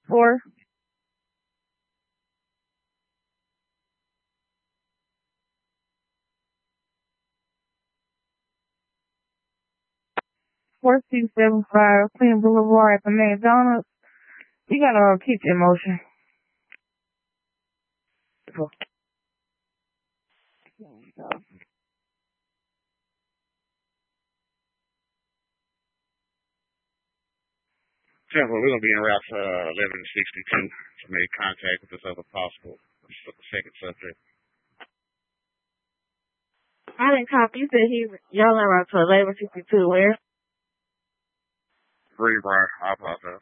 4. 4275 Queen Boulevard at the McDonald's. You gotta keep the emotion. Temple, we're going to be en route for 1162 to make contact with this other possible second subject. I didn't copy. You said y'all en route to 1162 where? Greenbrier, I apologize.